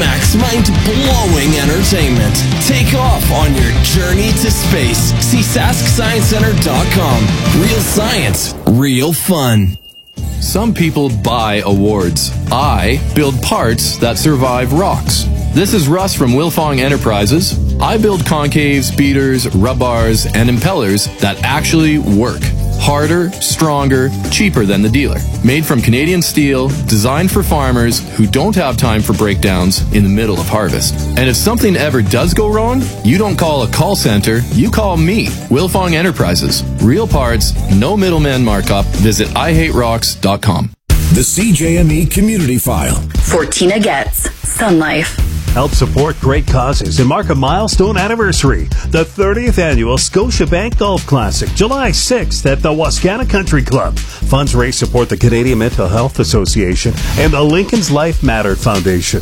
Climax mind-blowing entertainment. Take off on your journey to space. See SaskScienceCenter.com. Real science, real fun. Some people buy awards. I build parts that survive rocks. This is Russ from Wilfong Enterprises. I build concaves, beaters, rub bars, and impellers that actually work. Harder, stronger, cheaper than the dealer. Made from Canadian steel, designed for farmers who don't have time for breakdowns in the middle of harvest. And if something ever does go wrong, you don't call a call center, you call me. Wilfong Enterprises. Real parts, no middleman markup. Visit IHateRocks.com. The CJME Community File. For Tina Getz, Sun Life. Help support great causes and mark a milestone anniversary. The 30th Annual Scotiabank Golf Classic, July 6th at the Wascana Country Club. Funds raised support the Canadian Mental Health Association and the Lincoln's Life Matter Foundation.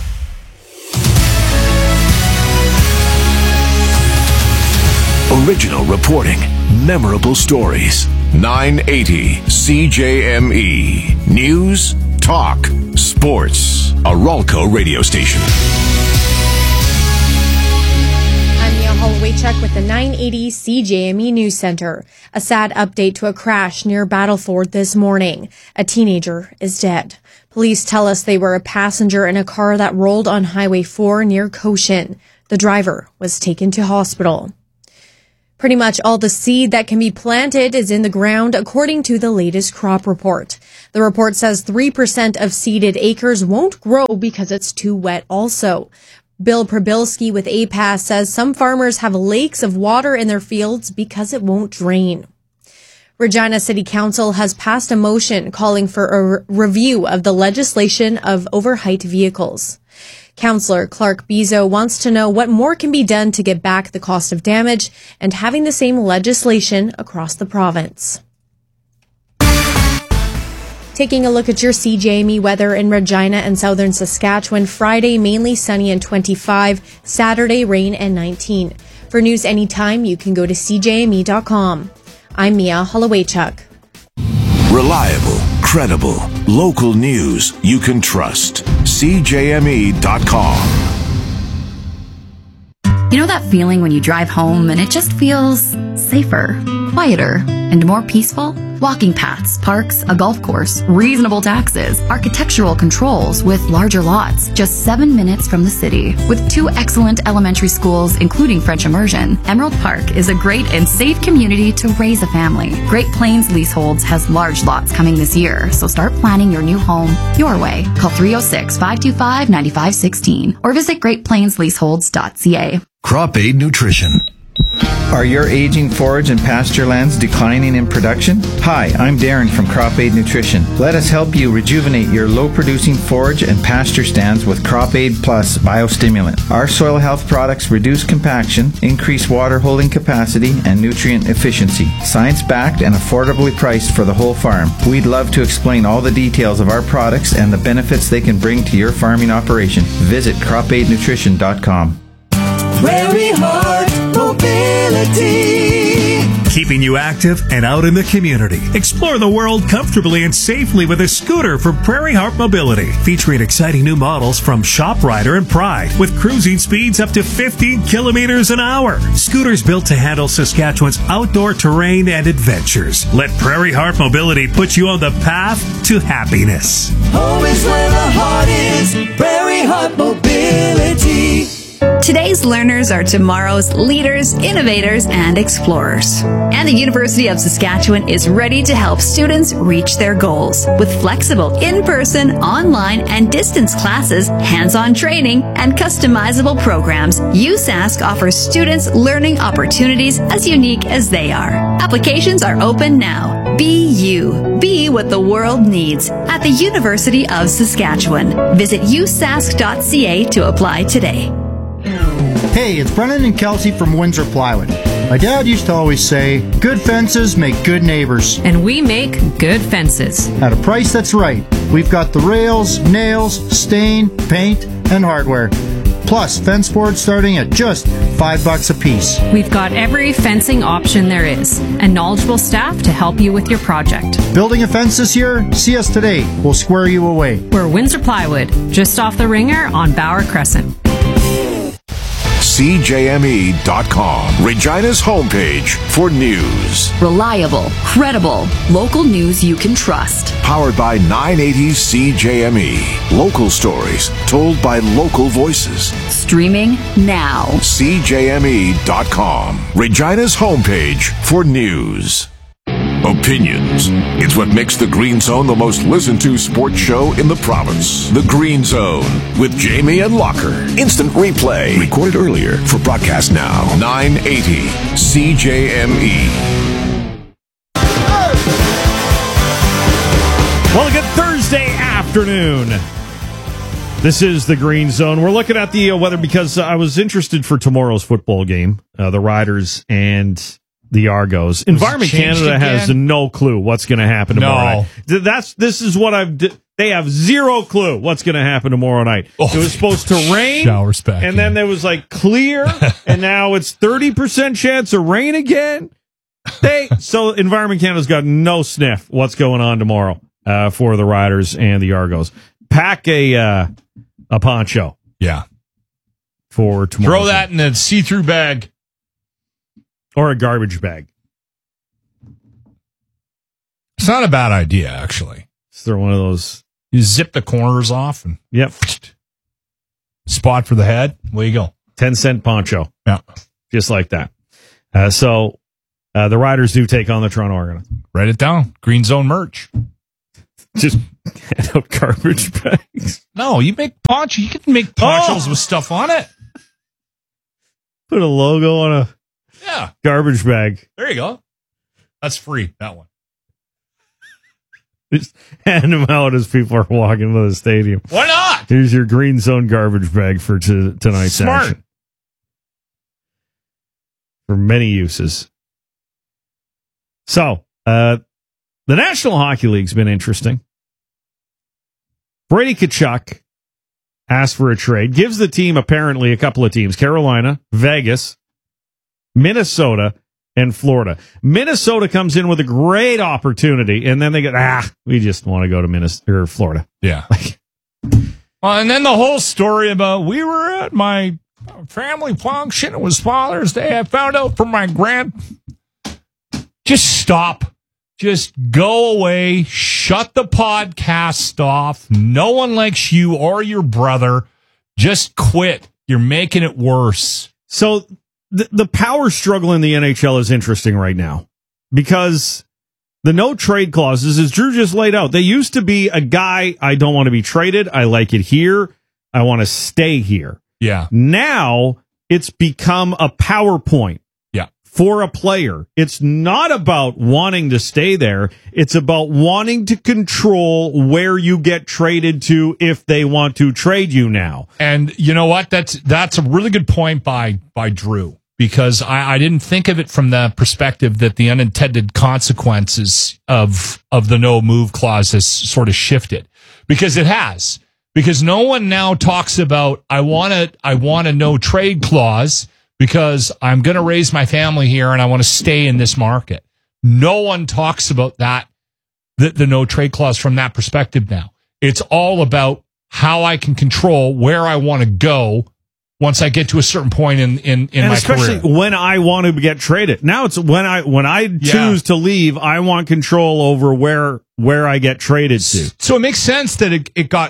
Original reporting, memorable stories. 980 CJME. News, talk, sports. A Ralco radio station. I'm Mia Holloway-Chuck with the 980 CJME News Center. A sad update to a crash near Battleford this morning. A teenager is dead. Police tell us they were a passenger in a car that rolled on Highway 4 near Cochin. The driver was taken to hospital. Pretty much all the seed that can be planted is in the ground, according to the latest crop report. The report says 3% of seeded acres won't grow because it's too wet also. Bill Prabilski with APAS says some farmers have lakes of water in their fields because it won't drain. Regina City Council has passed a motion calling for a review of the legislation of overheight vehicles. Councillor Clark Bizo wants to know what more can be done to get back the cost of damage and having the same legislation across the province. Taking a look at your CJME weather in Regina and southern Saskatchewan. Friday, mainly sunny and 25. Saturday, rain and 19. For news anytime, you can go to CJME.com. I'm Mia Holloway-Chuck. Reliable, credible, local news you can trust. CJME.com. You know that feeling when you drive home and it just feels safer, quieter, and more peaceful? Walking paths, parks, a golf course, reasonable taxes, architectural controls with larger lots, just 7 minutes from the city. With 2 excellent elementary schools, including French immersion, Emerald Park is a great and safe community to raise a family. Great Plains Leaseholds has large lots coming this year, so start planning your new home your way. Call 306-525-9516 or visit greatplainsleaseholds.ca. Crop Aid Nutrition. Are your aging forage and pasture lands declining in production? Hi, I'm Darren from Crop Aid Nutrition. Let us help you rejuvenate your low-producing forage and pasture stands with Crop Aid Plus Biostimulant. Our soil health products reduce compaction, increase water holding capacity, and nutrient efficiency. Science-backed and affordably priced for the whole farm. We'd love to explain all the details of our products and the benefits they can bring to your farming operation. Visit cropaidnutrition.com. Prairie Heart Mobility. Keeping you active and out in the community. Explore the world comfortably and safely with a scooter from Prairie Heart Mobility. Featuring exciting new models from ShopRider and Pride with cruising speeds up to 15 kilometers an hour. Scooters built to handle Saskatchewan's outdoor terrain and adventures. Let Prairie Heart Mobility put you on the path to happiness. Home is where the heart is. Prairie Heart Mobility. Today's learners are tomorrow's leaders, innovators, and explorers. And the University of Saskatchewan is ready to help students reach their goals. With flexible in-person, online, and distance classes, hands-on training, and customizable programs, USask offers students learning opportunities as unique as they are. Applications are open now. Be you. Be what the world needs at the University of Saskatchewan. Visit usask.ca to apply today. Hey, it's Brennan and Kelsey from Windsor Plywood. My dad used to always say, good fences make good neighbors. And we make good fences. At a price that's right. We've got the rails, nails, stain, paint, and hardware. Plus, fence boards starting at just $5 a piece. We've got every fencing option there is and knowledgeable staff to help you with your project. Building a fence this year? See us today. We'll square you away. We're Windsor Plywood, just off the Ringer on Bauer Crescent. CJME.com, Regina's homepage for news. Reliable, credible, local news you can trust. Powered by 980 CJME. Local stories told by local voices. Streaming now. CJME.com, Regina's homepage for news. Opinions. It's what makes the Green Zone the most listened to sports show in the province. The Green Zone with Jamie and Locker. Instant replay. Recorded earlier for broadcast now. 980 CJME. Well, a good Thursday afternoon. This is the Green Zone. We're looking at the weather because I was interested for tomorrow's football game, the Riders and the Argos. Environment Canada has no clue what's going to happen tomorrow night. This is what they have zero clue what's going to happen tomorrow night. It was supposed to rain, and then there was like clear, and now it's 30% chance of rain again. So Environment Canada's got no sniff what's going on tomorrow for the Riders and the Argos. Pack a poncho. Yeah. For tomorrow. Throw that in a see-through bag. Or a garbage bag. It's not a bad idea, actually. Just throw one of those. You zip the corners off and spot for the head. Where you go. 10-cent poncho. Yeah. Just like that. So the Riders do take on the Toronto Argonauts. Write it down. Green Zone merch. Just hand out garbage bags. No, you make poncho. You can make ponchos with stuff on it. Put a logo on a garbage bag. There you go. That's free, that one. Just hand them out as people are walking to the stadium. Why not? Here's your Green Zone garbage bag for tonight's action. For many uses. So, the National Hockey League's been interesting. Brady Tkachuk asked for a trade. Gives the team, apparently, a couple of teams. Carolina, Vegas, Minnesota, and Florida. Minnesota comes in with a great opportunity, and then they go, we just want to go to Florida. Yeah. Well, and then the whole story about we were at my family function. It was Father's Day. I found out from my Just stop. Just go away. Shut the podcast off. No one likes you or your brother. Just quit. You're making it worse. So the power struggle in the NHL is interesting right now because the no trade clauses, as Drew just laid out, they used to be a guy, I don't want to be traded. I like it here. I want to stay here. Yeah. Now it's become a PowerPoint. For a player. It's not about wanting to stay there. It's about wanting to control where you get traded to if they want to trade you now. And you know what? That's a really good point by Drew, because I didn't think of it from the perspective that the unintended consequences of the no move clause has sort of shifted, because it has. Because no one now talks about I want a no trade clause because I'm going to raise my family here and I want to stay in this market. No one talks about that, the no trade clause from that perspective now. It's all about how I can control where I want to go once I get to a certain point in my career. Especially when I want to get traded. Now it's when I choose to leave, I want control over where I get traded to. So it makes sense that it got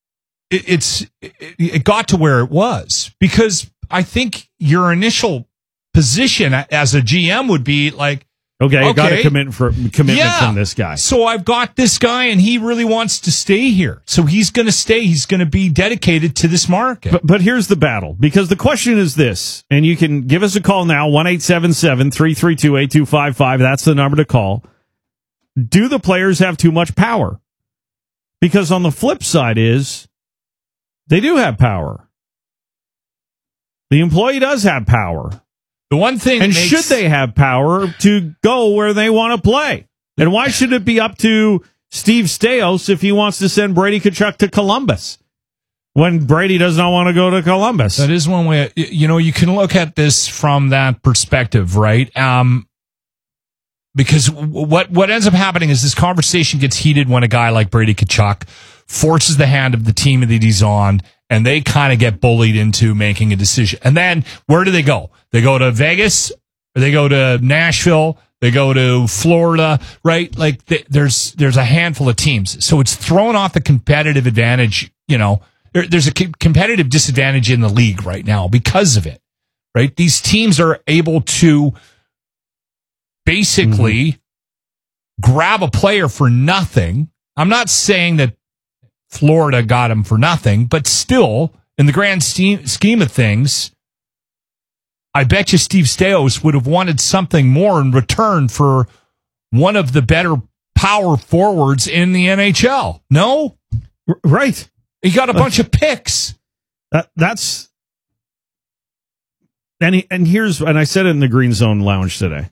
to where it was, because I think your initial position as a GM would be like, okay, I got a commitment from this guy. So I've got this guy and he really wants to stay here. So he's going to stay. He's going to be dedicated to this market. But here's the battle, because the question is this, and you can give us a call now, 1-877-332-8255. That's the number to call. Do the players have too much power? Because on the flip side is they do have power. The employee does have power. The one thing, and should they have power to go where they want to play? And why should it be up to Steve Staios if he wants to send Brady Tkachuk to Columbus? when Brady does not want to go to Columbus. That is one way. You can look at this from that perspective, right? Because what ends up happening is this conversation gets heated when a guy like Brady Tkachuk forces the hand of the team that he's on, and they kind of get bullied into making a decision. And then where do they go? They go to Vegas, or they go to Nashville, they go to Florida, right? Like there's a handful of teams. So it's thrown off the competitive advantage, There's a competitive disadvantage in the league right now because of it, right? These teams are able to basically grab a player for nothing. I'm not saying that Florida got him for nothing, but still, in the grand scheme of things, I bet you Steve Stais would have wanted something more in return for one of the better power forwards in the NHL. No? Right. He got a bunch of picks. That's and I said it in the Green Zone Lounge today.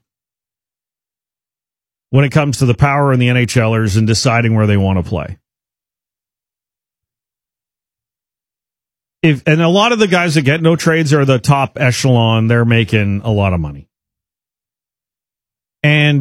When it comes to the power in the NHLers and deciding where they want to play. And a lot of the guys that get no trades are the top echelon. They're making a lot of money. And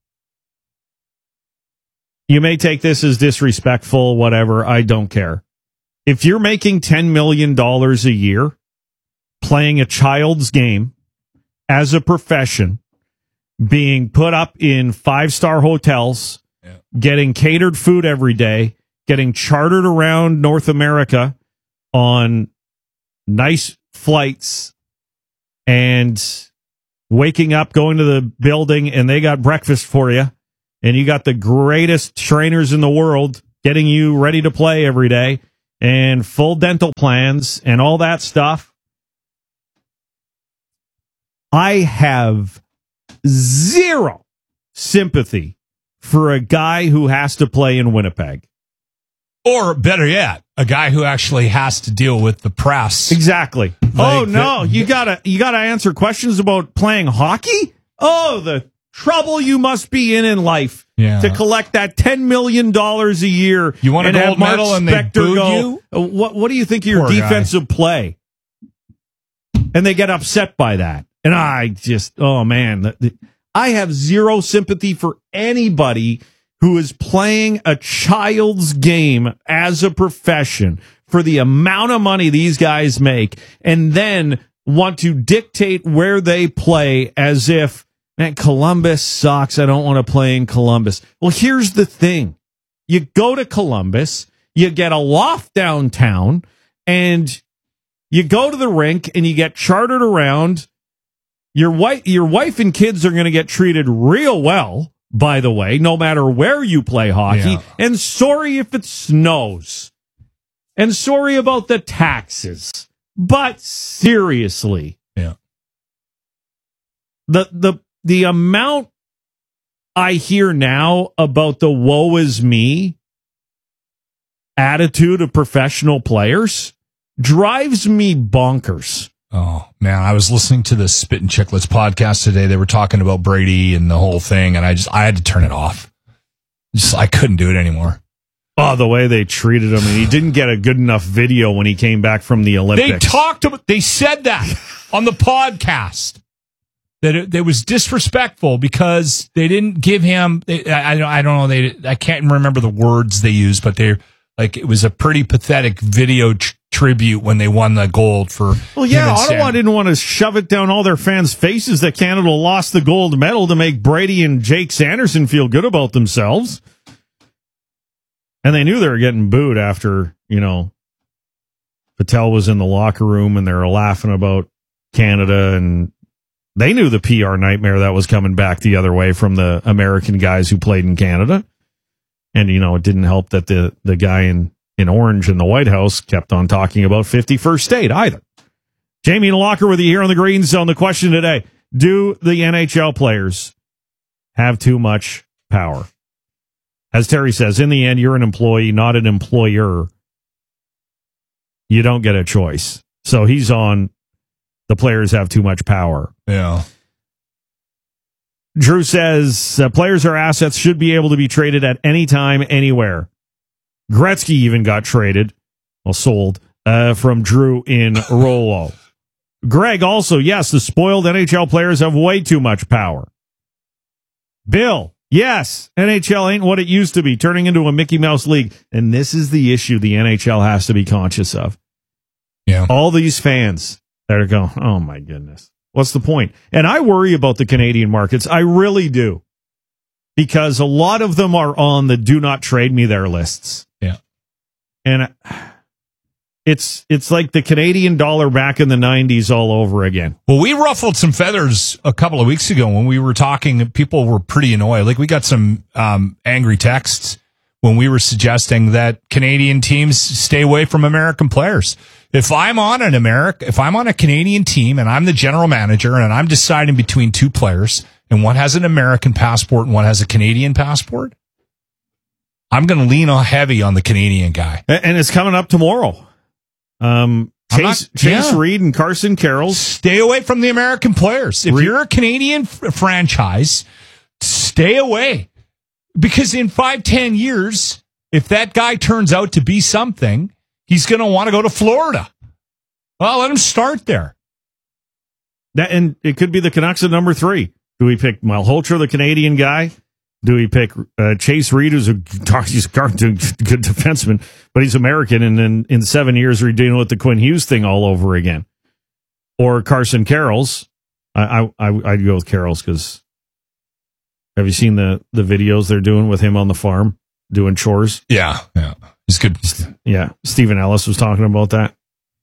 you may take this as disrespectful, whatever. I don't care. If you're making $10 million a year playing a child's game as a profession, being put up in 5-star hotels, getting catered food every day, getting chartered around North America on nice flights, and waking up, going to the building, and they got breakfast for you, and you got the greatest trainers in the world getting you ready to play every day, and full dental plans and all that stuff. I have zero sympathy for a guy who has to play in Winnipeg. Or better yet, a guy who actually has to deal with the press. Exactly. You gotta answer questions about playing hockey? Oh, the trouble you must be in life to collect that $10 million a year. You want a gold medal and they booed you? What do you think of your defensive play? And they get upset by that. And I just, oh man, I have zero sympathy for anybody who is playing a child's game as a profession for the amount of money these guys make, and then want to dictate where they play as if, man, Columbus sucks. I don't want to play in Columbus. Well, here's the thing. You go to Columbus, you get a loft downtown, and you go to the rink and you get chartered around. Your wife and kids are going to get treated real well, by the way, no matter where you play hockey. Yeah. And sorry if it snows. And sorry about the taxes. But seriously. Yeah. The amount I hear now about the woe is me attitude of professional players drives me bonkers. Oh, man, I was listening to the Spit and Chicklets podcast today. They were talking about Brady and the whole thing, and I had to turn it off. I couldn't do it anymore. Oh, the way they treated him. And he didn't get a good enough video when he came back from the Olympics. They said that on the podcast, that it was disrespectful because they didn't give him, I don't know, I can't remember the words they used, but it was a pretty pathetic video tribute when they won the gold for. Well, yeah, Ottawa didn't want to shove it down all their fans' faces that Canada lost the gold medal to make Brady and Jake Sanderson feel good about themselves. And they knew they were getting booed after, Patel was in the locker room and they were laughing about Canada, and they knew the PR nightmare that was coming back the other way from the American guys who played in Canada. And, it didn't help that the guy in orange in the White House kept on talking about 51st State either. Jamie Locker with you here on the Green Zone. The question today, do the NHL players have too much power? As Terry says, in the end, you're an employee, not an employer. You don't get a choice. So he's on the players have too much power. Yeah. Drew says players or assets should be able to be traded at any time, anywhere. Gretzky even got traded, sold from Drew in Rollo. Greg also, yes, the spoiled NHL players have way too much power. Bill, yes, NHL ain't what it used to be, turning into a Mickey Mouse league. And this is the issue the NHL has to be conscious of. Yeah. All these fans that are going, oh my goodness, what's the point? And I worry about the Canadian markets. I really do. Because a lot of them are on the do not trade me there lists. Yeah. And it's like the Canadian dollar back in the 90s all over again. Well, we ruffled some feathers a couple of weeks ago when we were talking. People were pretty annoyed. Like, we got some angry texts when we were suggesting that Canadian teams stay away from American players. If I'm on a Canadian team and I'm the general manager and I'm deciding between two players and one has an American passport and one has a Canadian passport, I'm going to lean heavy on the Canadian guy. And it's coming up tomorrow. Chase Reed and Carson Carroll. Stay away from the American players. If you're a Canadian franchise, stay away. Because in 5-10 years, if that guy turns out to be something, he's going to want to go to Florida. Well, let him start there. And it could be the Canucks at number 3. Do we pick Malhotra, the Canadian guy? Do we pick Chase Reed, who's he's a good defenseman, but he's American, and then in 7 years we're dealing with the Quinn Hughes thing all over again? Or Carson Carroll's? I'd go with Carroll's, because have you seen the videos they're doing with him on the farm doing chores? Yeah. He's good. Yeah, Stephen Ellis was talking about that.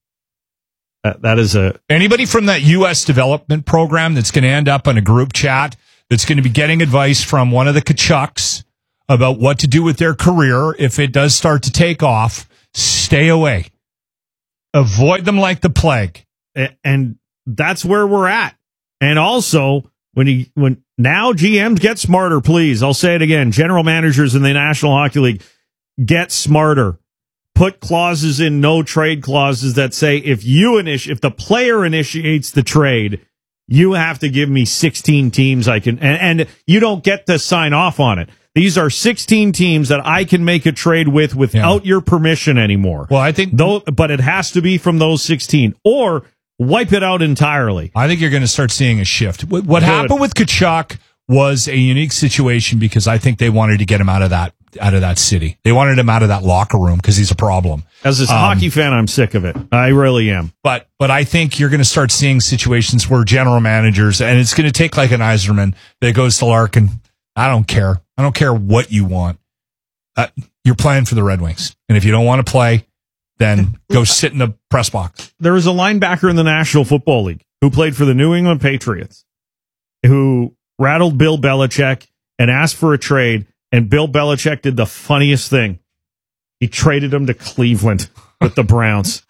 That is anybody from that U.S. development program that's going to end up in a group chat that's going to be getting advice from one of the Kachucks about what to do with their career if it does start to take off. Stay away. Avoid them like the plague. And that's where we're at. And also, when now GMs get smarter, please. I'll say it again. General managers in the National Hockey League, get smarter. Put clauses in, no trade clauses that say if the player initiates the trade, you have to give me 16 teams and you don't get to sign off on it. These are 16 teams that I can make a trade with without your permission anymore. Well, I think, but it has to be from those 16 or wipe it out entirely. I think you're going to start seeing a shift. What happened with Tkachuk was a unique situation because I think they wanted to get him out of that city. They wanted him out of that locker room because he's a problem. As a hockey fan, I'm sick of it. I really am. But I think you're going to start seeing situations where general managers, and it's going to take like an Yzerman that goes to Larkin. I don't care. I don't care what you want. You're playing for the Red Wings. And if you don't want to play, then go sit in the press box. There was a linebacker in the National Football League who played for the New England Patriots who rattled Bill Belichick and asked for a trade. And Bill Belichick did the funniest thing. He traded him to Cleveland with the Browns.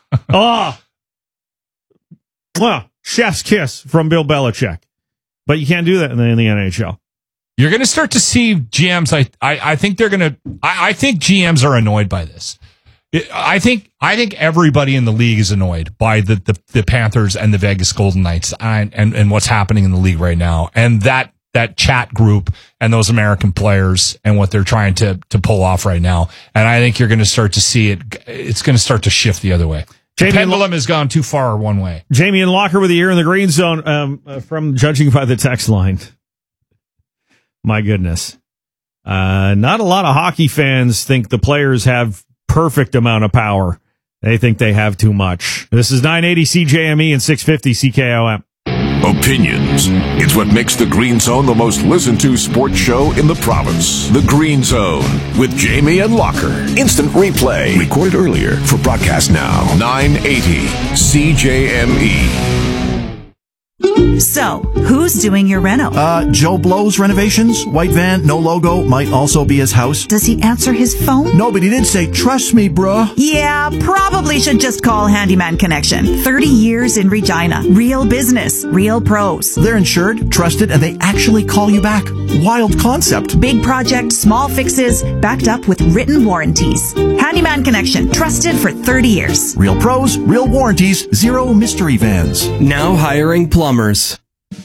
Chef's kiss from Bill Belichick. But you can't do that in the NHL. You're going to start to see GMs. I think they're going to. I think GMs are annoyed by this. I think everybody in the league is annoyed by the Panthers and the Vegas Golden Knights and what's happening in the league right now. And that chat group and those American players and what they're trying to pull off right now. And I think you're going to start to see it. It's going to start to shift the other way. The pendulum has gone too far one way. Jamie and Locker with the ear in the green zone from judging by the text line. My goodness. Not a lot of hockey fans think the players have perfect amount of power. They think they have too much. This is 980 CJME and 650 CKOM. Opinions. It's what makes the Green Zone the most listened to sports show in the province. The Green Zone with Jamie and Locker. Instant replay. Recorded earlier for broadcast now. 980 CJME. So, who's doing your reno? Joe Blow's Renovations. White van, no logo, might also be his house. Does he answer his phone? No, but he did say, trust me, bruh. Yeah, probably should just call Handyman Connection. 30 years in Regina. Real business, real pros. They're insured, trusted, and they actually call you back. Wild concept. Big project, small fixes, backed up with written warranties. Handyman Connection, trusted for 30 years. Real pros, real warranties, zero mystery vans. Now hiring plumbers.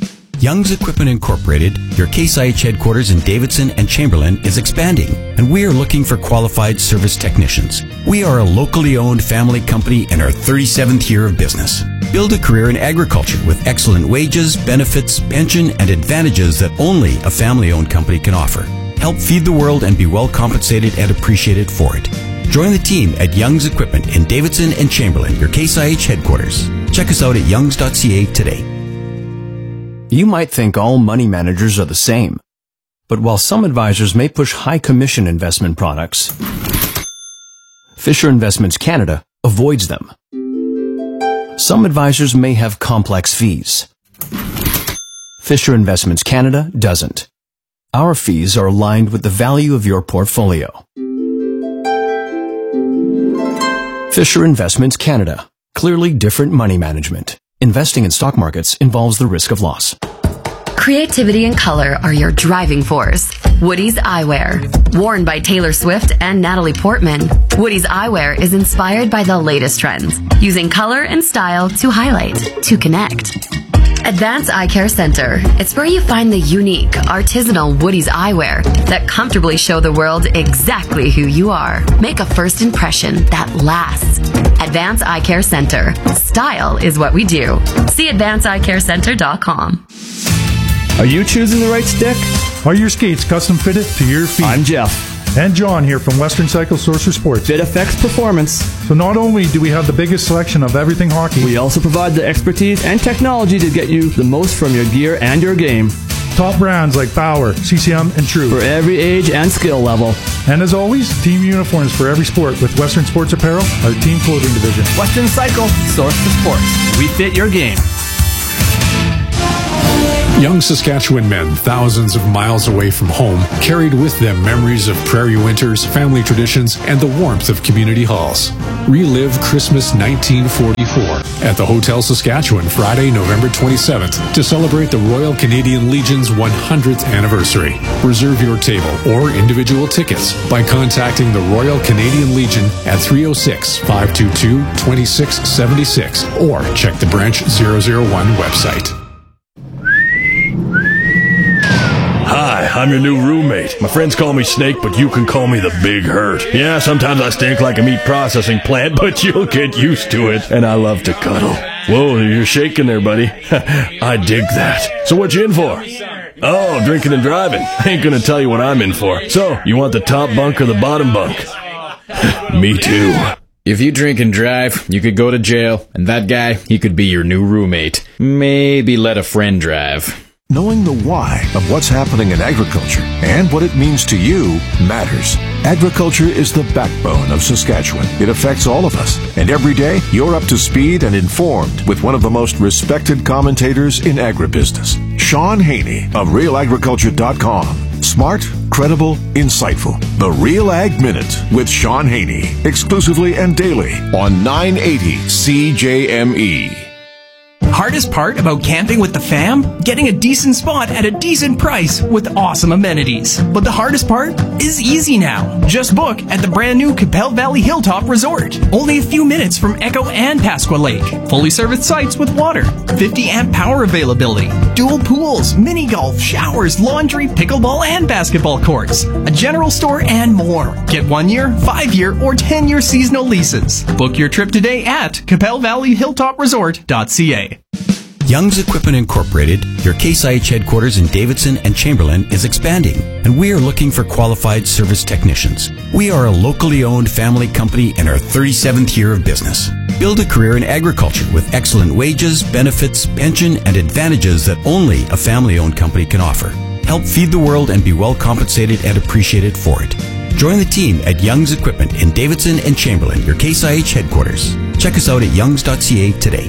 Young's Equipment Incorporated, your Case IH headquarters in Davidson and Chamberlain, is expanding, and we are looking for qualified service technicians. We are a locally owned family company in our 37th year of business. Build a career in agriculture with excellent wages, benefits, pension, and advantages that only a family-owned company can offer. Help feed the world and be well compensated and appreciated for it. Join the team at Young's Equipment in Davidson and Chamberlain, your Case IH headquarters. Check us out at youngs.ca today. You might think all money managers are the same. But while some advisors may push high commission investment products, Fisher Investments Canada avoids them. Some advisors may have complex fees. Fisher Investments Canada doesn't. Our fees are aligned with the value of your portfolio. Fisher Investments Canada. Clearly different money management. Investing in stock markets involves the risk of loss. Creativity and color are your driving force. Woody's Eyewear. Worn by Taylor Swift and Natalie Portman, Woody's Eyewear is inspired by the latest trends, using color and style to highlight, to connect. Advanced Eye Care Center. It's where you find the unique, artisanal Woody's eyewear that comfortably show the world exactly who you are. Make a first impression that lasts. Advanced Eye Care Center. Style is what we do. See advancedeyecarecenter.com. Are you choosing the right stick? Are your skates custom fitted to your feet? I'm Jeff. And John here from Western Cycle Sorcerer Sports. Fit affects performance. So not only do we have the biggest selection of everything hockey, we also provide the expertise and technology to get you the most from your gear and your game. Top brands like Bauer, CCM, and True. For every age and skill level. And as always, team uniforms for every sport with Western Sports Apparel, our team clothing division. Western Cycle, source for sports. We fit your game. Young Saskatchewan men, thousands of miles away from home, carried with them memories of prairie winters, family traditions, and the warmth of community halls. Relive Christmas 1944 at the Hotel Saskatchewan Friday, November 27th to celebrate the Royal Canadian Legion's 100th anniversary. Reserve your table or individual tickets by contacting the Royal Canadian Legion at 306-522-2676 or check the Branch 001 website. Hi, I'm your new roommate. My friends call me Snake, but you can call me the Big Hurt. Yeah, sometimes I stink like a meat processing plant, but you'll get used to it. And I love to cuddle. Whoa, you're shaking there, buddy. I dig that. So what you in for? Oh, drinking and driving. I ain't gonna tell you what I'm in for. So, you want the top bunk or the bottom bunk? Me too. If you drink and drive, you could go to jail, and that guy, he could be your new roommate. Maybe let a friend drive. Knowing the why of what's happening in agriculture and what it means to you matters. Agriculture is the backbone of Saskatchewan. It affects all of us. And every day, you're up to speed and informed with one of the most respected commentators in agribusiness, Sean Haney of RealAgriculture.com. Smart, credible, insightful. The Real Ag Minute with Sean Haney. Exclusively and daily on 980 CJME. Hardest part about camping with the fam? Getting a decent spot at a decent price with awesome amenities. But the hardest part is easy now. Just book at the brand new Capel Valley Hilltop Resort. Only a few minutes from Echo and Pasqua Lake. Fully serviced sites with water. 50 amp power availability. Dual pools, mini golf, showers, laundry, pickleball, and basketball courts. A general store and more. Get 1 year, 5 year, or 10 year seasonal leases. Book your trip today at CapelValleyHilltopResort.ca. Young's Equipment Incorporated, your Case IH headquarters in Davidson and Chamberlain, is expanding, and we are looking for qualified service technicians. We are a locally owned family company in our 37th year of business. Build a career in agriculture with excellent wages, benefits, pension, and advantages that only a family-owned company can offer. Help feed the world and be well compensated and appreciated for it. Join the team at Young's Equipment in Davidson and Chamberlain, your Case IH headquarters. Check us out at youngs.ca today.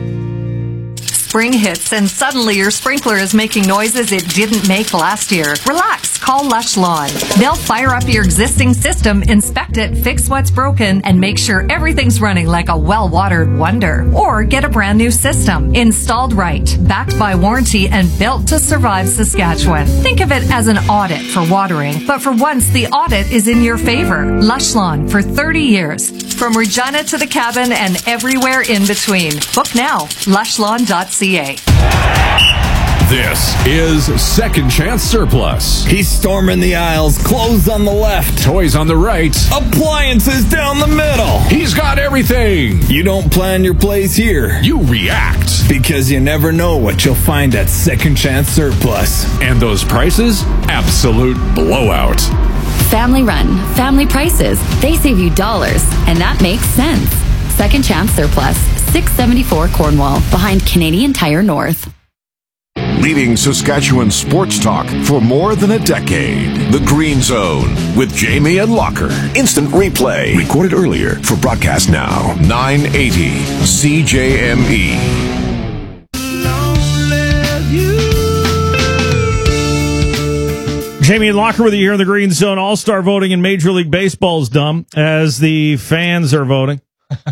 Spring hits and suddenly your sprinkler is making noises it didn't make last year. Relax, call Lush Lawn. They'll fire up your existing system, inspect it, fix what's broken, and make sure everything's running like a well-watered wonder. Or get a brand new system, installed right, backed by warranty, and built to survive Saskatchewan. Think of it as an audit for watering, but for once the audit is in your favor. Lush Lawn for 30 years. From Regina to the cabin and everywhere in between. Book now, lushlawn.ca. This is Second Chance Surplus. He's storming the aisles, clothes on the left, toys on the right, appliances down the middle. He's got everything. You don't plan your plays here. You react. Because you never know what you'll find at Second Chance Surplus. And those prices? Absolute blowout. Family run, family prices. They save you dollars, and that makes sense. Second Chance Surplus, 674 Cornwall, behind Canadian Tire North. Leading Saskatchewan sports talk for more than a decade. The Green Zone with Jamie and Locker. Instant replay. Recorded earlier for broadcast now. 980 CJME. Jamie and Locker with you here in the Green Zone. All-star voting in Major League Baseball is done as the fans are voting.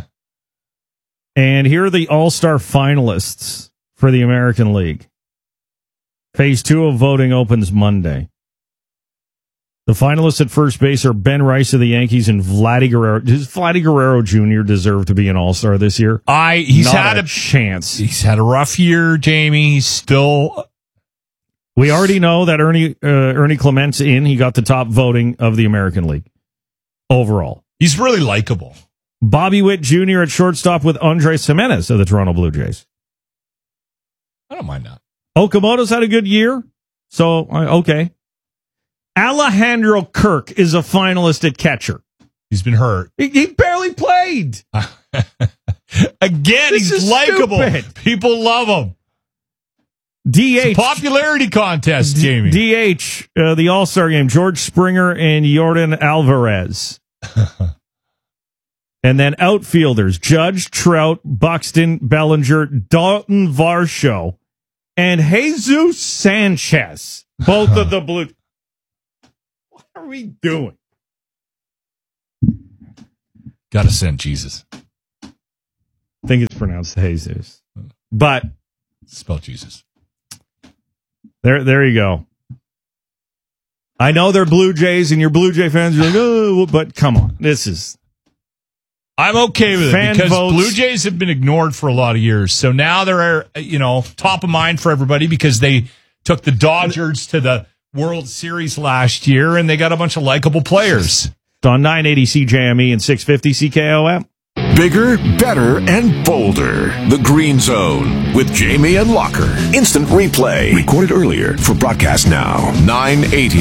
And here are the all-star finalists for the American League. Phase 2 of voting opens Monday. The finalists at first base are Ben Rice of the Yankees and Vladdy Guerrero. Does Vladdy Guerrero Jr. deserve to be an all-star this year? He's Not had a chance. He's had a rough year, Jamie. He's still... We already know that Ernie Clement's in. He got the top voting of the American League overall. He's really likable. Bobby Witt Jr. at shortstop with Andres Gimenez of the Toronto Blue Jays. I don't mind that. Okamoto's had a good year, so okay. Alejandro Kirk is a finalist at catcher. He's been hurt. He barely played. Again, he's likable. Stupid. People love him. DH. It's a popularity contest, Jamie. DH, the All-Star game, George Springer and Jordan Alvarez. And then outfielders, Judge, Trout, Buxton, Bellinger, Dalton Varsho, and Jesus Sanchez. Both of the Blue. What are we doing? Gotta send Jesus. I think it's pronounced Jesus. But spell Jesus. There you go. I know they're Blue Jays, and your Blue Jay fans are like, oh, but come on. This is... I'm okay with it because votes. Blue Jays have been ignored for a lot of years. So now they're, top of mind for everybody because they took the Dodgers to the World Series last year, and they got a bunch of likable players. It's on 980 CJME and 650 CKOM. Bigger, better, and bolder. The Green Zone with Jamie and Locker. Instant replay. Recorded earlier for broadcast now. 980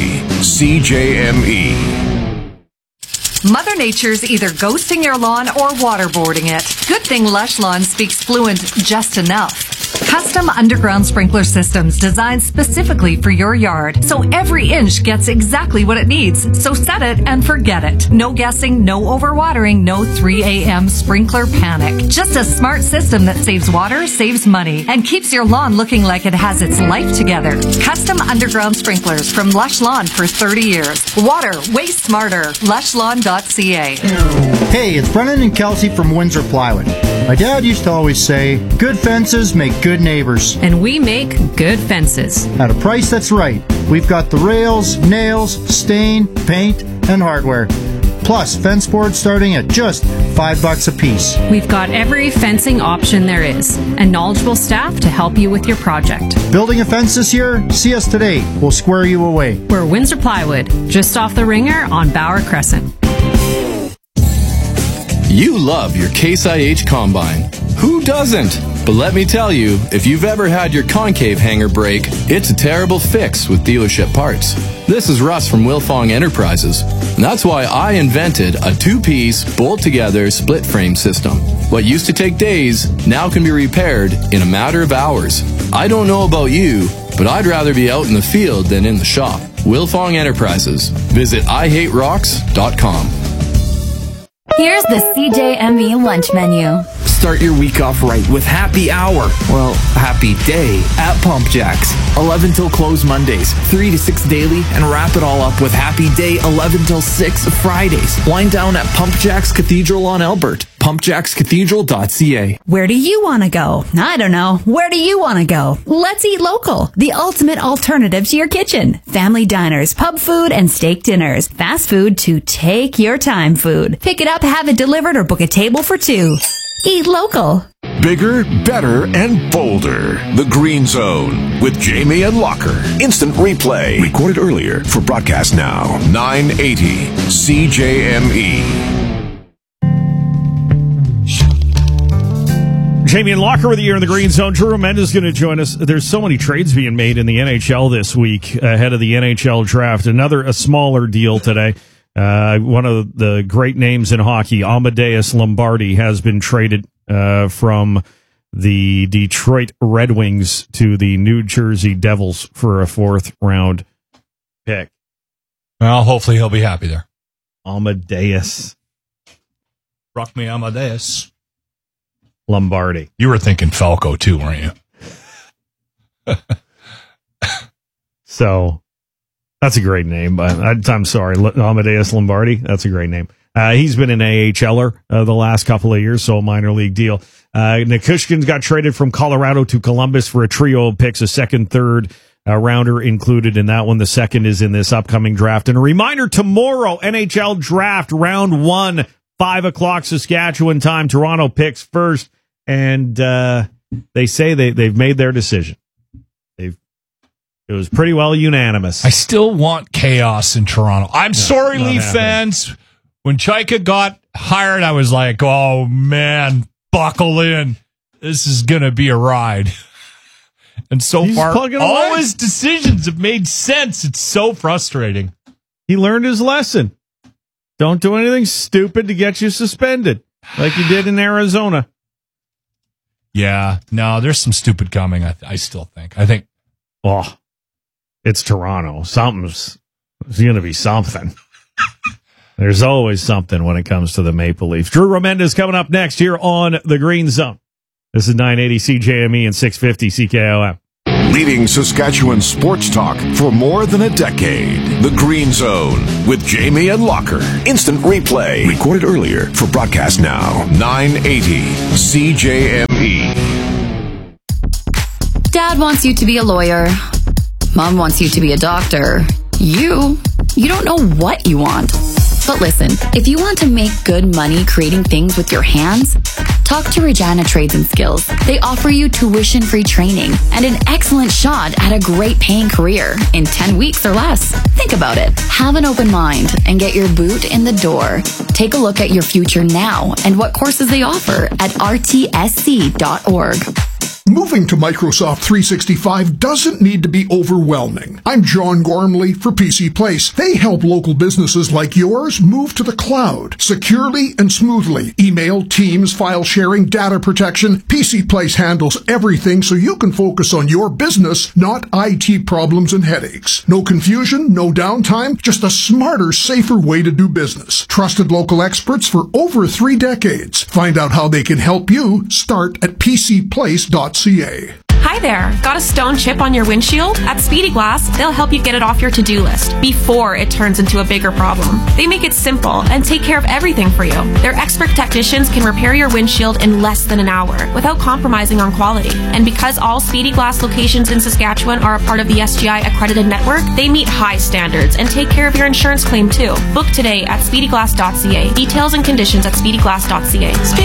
CJME. Mother Nature's either ghosting your lawn or waterboarding it. Good thing Lush Lawn speaks fluent just enough. Custom underground sprinkler systems designed specifically for your yard, so every inch gets exactly what it needs. So set it and forget it. No guessing, no overwatering, no 3 a.m. sprinkler panic. Just a smart system that saves water, saves money, and keeps your lawn looking like it has its life together. Custom underground sprinklers from Lush Lawn for 30 years. Water, way smarter. LushLawn.ca. Hey, it's Brennan and Kelsey from Windsor Plywood. My dad used to always say, good fences make good neighbors. And we make good fences. At a price that's right. We've got the rails, nails, stain, paint, and hardware. Plus, fence boards starting at just $5 a piece. We've got every fencing option there is, and knowledgeable staff to help you with your project. Building a fence this year? See us today. We'll square you away. We're Windsor Plywood, just off the Ringer on Bauer Crescent. You love your Case IH Combine. Who doesn't? But let me tell you, if you've ever had your concave hanger break, it's a terrible fix with dealership parts. This is Russ from Wilfong Enterprises. And that's why I invented a two-piece, bolt-together split frame system. What used to take days now can be repaired in a matter of hours. I don't know about you, but I'd rather be out in the field than in the shop. Wilfong Enterprises. Visit IHateRocks.com. Here's the CJME lunch menu. Start your week off right with Happy Hour. Well, Happy Day at Pump Jacks. 11 till close Mondays, 3 to 6 daily, and wrap it all up with Happy Day 11 till 6 Fridays. Wind down at Pump Jacks Cathedral on Albert. PumpJacksCathedral.ca. Where do you want to go? I don't know. Where do you want to go? Let's eat local. The ultimate alternative to your kitchen. Family diners, pub food, and steak dinners. Fast food to take your time food. Pick it up, have it delivered, or book a table for two. Eat local. Bigger, better, and bolder. The Green Zone with Jamie and Locker. Instant replay. Recorded earlier for broadcast now. 980 CJME. Jamie and Locker with you here in the Green Zone. Drew Remenda is going to join us. There's so many trades being made in the NHL this week ahead of the NHL draft. A smaller deal today. One of the great names in hockey, Amadeus Lombardi, has been traded from the Detroit Red Wings to the New Jersey Devils for a 4th-round pick. Well, hopefully he'll be happy there. Amadeus. Rock me Amadeus. Lombardi. You were thinking Falco too, weren't you? So, that's a great name. But I'm sorry, Amadeus Lombardi. That's a great name. He's been an AHLer the last couple of years, so a minor league deal. Nikushkin's got traded from Colorado to Columbus for a trio of picks, a second, third rounder included in that one. The second is in this upcoming draft. And a reminder, tomorrow, NHL draft, round 1, 5 o'clock Saskatchewan time. Toronto picks first, and they say they've made their decision. It was pretty well unanimous. I still want chaos in Toronto. I'm sorry, Leaf fans. When Chaika got hired, I was like, oh, man, buckle in. This is going to be a ride. And so far, all his decisions have made sense. It's so frustrating. He learned his lesson. Don't do anything stupid to get you suspended, like you did in Arizona. Yeah, no, there's some stupid coming, I still think. Oh, it's Toronto. There's going to be something. There's always something when it comes to the Maple Leafs. Drew Remenda is coming up next here on the Green Zone. This is 980 CJME and 650 CKOM. Leading Saskatchewan sports talk for more than a decade. The Green Zone with Jamie and Locker. Instant replay. Recorded earlier for broadcast now. 980 CJME. Dad wants you to be a lawyer. Mom wants you to be a doctor. You don't know what you want. But listen, if you want to make good money creating things with your hands, talk to Regina Trades and Skills. They offer you tuition-free training and an excellent shot at a great paying career in 10 weeks or less. Think about it. Have an open mind and get your boot in the door. Take a look at your future now and what courses they offer at rtsc.org. Moving to Microsoft 365 doesn't need to be overwhelming. I'm John Gormley for PC Place. They help local businesses like yours move to the cloud securely and smoothly. Email, Teams, file sharing, data protection. PC Place handles everything so you can focus on your business, not IT problems and headaches. No confusion, no downtime, just a smarter, safer way to do business. Trusted local experts for over 3 decades. Find out how they can help you. Start at pcplace.ca. Hi there. Got a stone chip on your windshield? At Speedy Glass, they'll help you get it off your to-do list before it turns into a bigger problem. They make it simple and take care of everything for you. Their expert technicians can repair your windshield in less than an hour without compromising on quality. And because all Speedy Glass locations in Saskatchewan are a part of the SGI accredited network, they meet high standards and take care of your insurance claim too. Book today at speedyglass.ca. Details and conditions at speedyglass.ca.